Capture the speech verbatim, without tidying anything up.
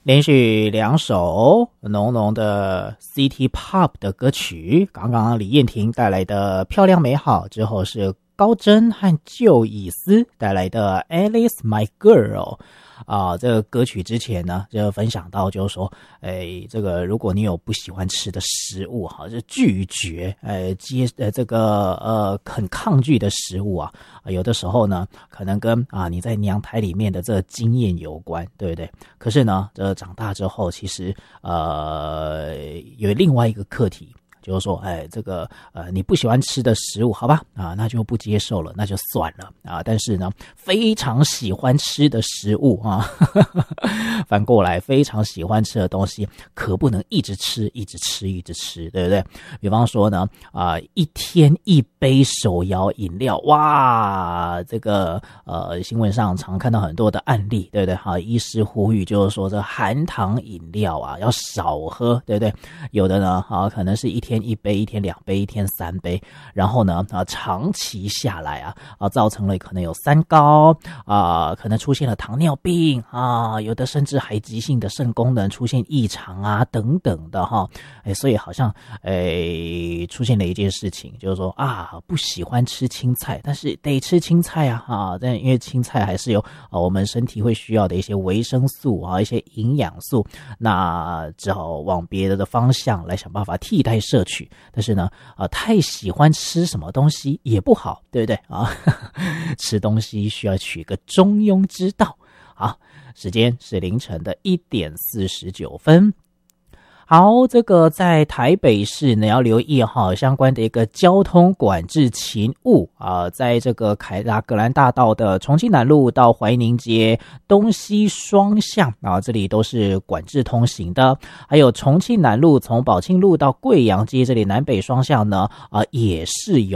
连续两首浓浓的 City Pop 的歌曲，刚刚李燕婷带来的漂亮美好，之后是高真和旧以斯带来的 Alice My Girl。啊、呃，这个歌曲之前呢，就分享到，就是说，哎，这个如果你有不喜欢吃的食物，哈，就拒绝，呃，接呃这个呃很抗拒的食物啊，有的时候呢，可能跟啊你在娘胎里面的这个经验有关，对不对？可是呢，这长大之后，其实呃有另外一个课题。就是说，哎，这个呃，你不喜欢吃的食物，好吧，啊，那就不接受了，那就算了啊。但是呢，非常喜欢吃的食物啊，呵呵反过来非常喜欢吃的东西，可不能一直吃，一直吃，一直吃，对不对？比方说呢，啊、呃，一天一杯手摇饮料，哇，这个呃，新闻上常看到很多的案例，对不对？哈，医师呼吁就是说，这含糖饮料啊要少喝，对不对？有的呢，啊，可能是一天一杯，一天两杯，一天三杯，然后呢，啊，长期下来啊，啊，造成了可能有三高啊，可能出现了糖尿病啊，有的甚至还急性的肾功能出现异常啊，等等的哈，哎，所以好像哎出现了一件事情，就是说啊，不喜欢吃青菜，但是得吃青菜啊，啊，但因为青菜还是有啊我们身体会需要的一些维生素啊，一些营养素，那只好往别的的方向来想办法替代摄取。但是呢，啊、呃，太喜欢吃什么东西也不好，对不对啊？吃东西需要取个中庸之道。好，时间是凌晨的一点四十九分。好，这个在台北市呢要留意哈，相关的一个交通管制勤务啊、呃，在这个凯达格兰大道的重庆南路到怀宁街东西双向啊，这里都是管制通行的。还有重庆南路从宝庆路到贵阳街这里南北双向呢啊、呃，也是有